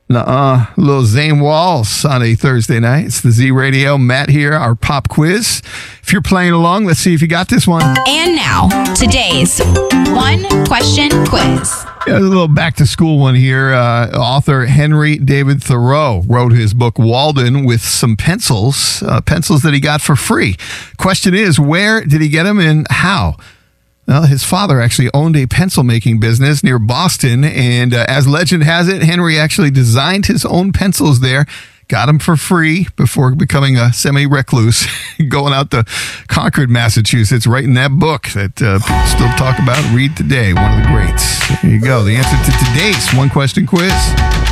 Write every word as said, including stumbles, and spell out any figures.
Nuh-uh. Little Zane Walls on a Thursday night. It's the Z Radio. Matt here, our pop quiz. If you're playing along, let's see if you got this one. And now, today's one question quiz. Yeah, a little back-to-school one here. Uh, author Henry David Thoreau wrote his book Walden with some pencils, uh, pencils that he got for free. Question is, where did he get them and how? Well, his father actually owned a pencil-making business near Boston, and uh, as legend has it, Henry actually designed his own pencils there, got them for free before becoming a semi-recluse, going out to Concord, Massachusetts, writing that book that uh, people still talk about and read today, one of the greats. There you go, the answer to today's one-question quiz.